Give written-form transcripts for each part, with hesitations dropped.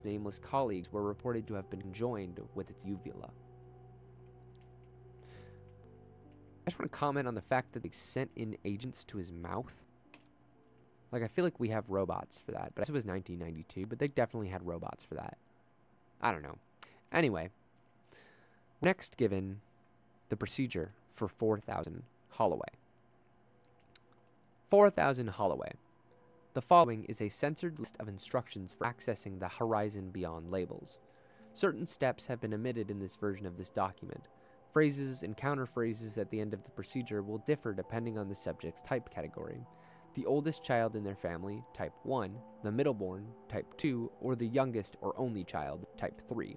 nameless colleagues were reported to have been conjoined with its uvula. I just want to comment on the fact that they sent in agents to his mouth. Like, I feel like we have robots for that, but this was 1992, but they definitely had robots for that. I don't know. Anyway, next given the procedure for 4000 Holloway. 4000 Holloway. The following is a censored list of instructions for accessing the horizon beyond labels. Certain steps have been omitted in this version of this document. Phrases and counterphrases at the end of the procedure will differ depending on the subject's type category. The oldest child in their family, type 1, the middleborn, type 2, or the youngest or only child, type 3.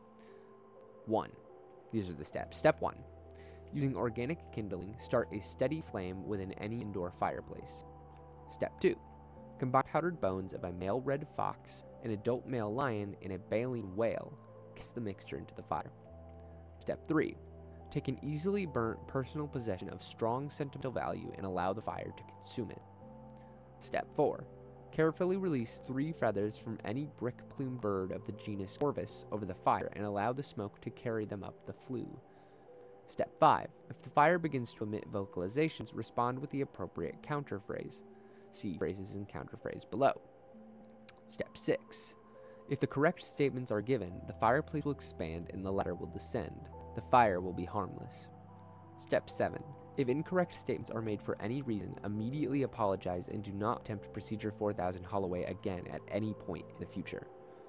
1. These are the steps. Step 1. Using organic kindling, start a steady flame within any indoor fireplace. Step 2. Combine powdered bones of a male red fox, an adult male lion, and a baleen whale. Cast the mixture into the fire. Step 3. Take an easily burnt personal possession of strong sentimental value and allow the fire to consume it. Step 4. Carefully release 3 feathers from any brick-plumed bird of the genus Corvus over the fire and allow the smoke to carry them up the flue. Step 5. If the fire begins to emit vocalizations, respond with the appropriate counterphrase. See phrases and counterphrase below. Step 6. If the correct statements are given, the fireplace will expand and the ladder will descend. The fire will be harmless. Step 7. If incorrect statements are made for any reason, immediately apologize and do not attempt Procedure 4000 Holloway again at any point in the future.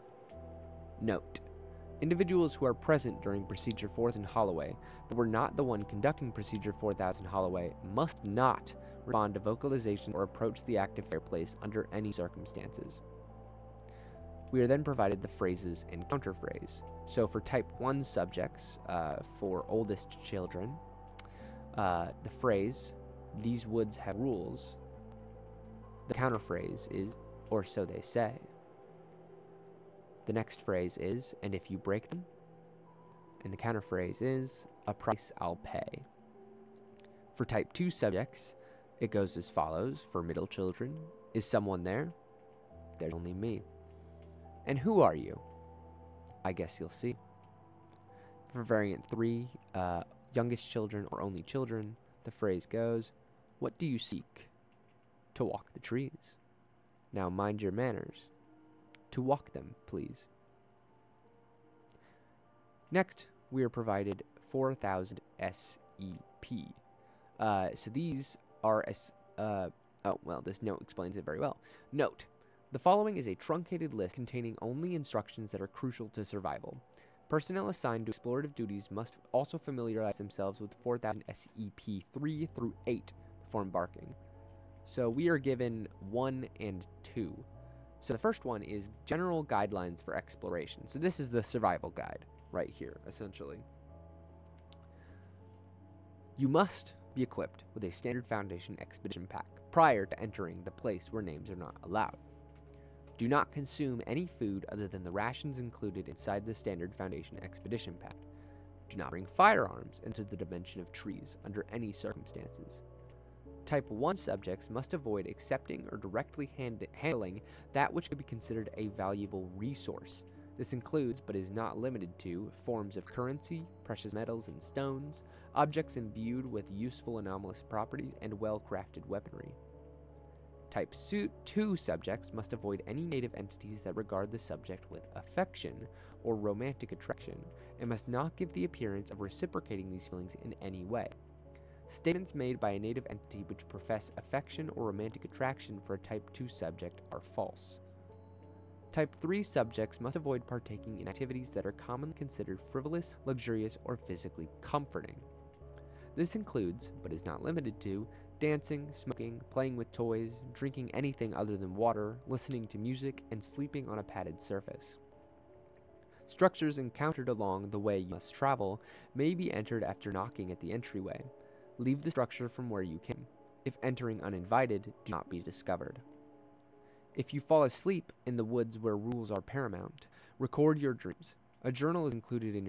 Note: individuals who are present during Procedure 4000 Holloway but were not the one conducting Procedure 4000 Holloway must not respond to vocalization or approach the active fireplace under any circumstances. We are then provided the phrases and counterphrase. So for type 1 subjects, for oldest children, the phrase, "These woods have rules," the counterphrase is, "Or so they say." The next phrase is, "And if you break them," and the counterphrase is, "A price I'll pay." For type 2 subjects, it goes as follows. For middle children, "Is someone there?" "There's only me." "And who are you?" "I guess you'll see." For variant 3, youngest children or only children, the phrase goes, "What do you seek?" "To walk the trees." "Now mind your manners." "To walk them, please." Next, we are provided 4000 SEP. So these are this note explains it very well. Note: the following is a truncated list containing only instructions that are crucial to survival. Personnel assigned to explorative duties must also familiarize themselves with 4000 SEP 3 through 8 before embarking. So we are given 1 and 2. So the first one is general guidelines for exploration. So this is the survival guide right here, essentially. You must be equipped with a standard Foundation expedition pack prior to entering the place where names are not allowed. Do not consume any food other than the rations included inside the standard Foundation expedition pack. Do not bring firearms into the dimension of trees under any circumstances. Type 1 subjects must avoid accepting or directly handling that which could be considered a valuable resource. This includes, but is not limited to, forms of currency, precious metals and stones, objects imbued with useful anomalous properties, and well-crafted weaponry. Type 2 subjects must avoid any native entities that regard the subject with affection or romantic attraction, and must not give the appearance of reciprocating these feelings in any way. Statements made by a native entity which profess affection or romantic attraction for a Type 2 subject are false. Type 3 subjects must avoid partaking in activities that are commonly considered frivolous, luxurious, or physically comforting. This includes, but is not limited to, dancing, smoking, playing with toys, drinking anything other than water, listening to music, and sleeping on a padded surface. Structures encountered along the way you must travel may be entered after knocking at the entryway. Leave the structure from where you came. If entering uninvited, do not be discovered. If you fall asleep in the woods where rules are paramount, record your dreams. A journal is included in your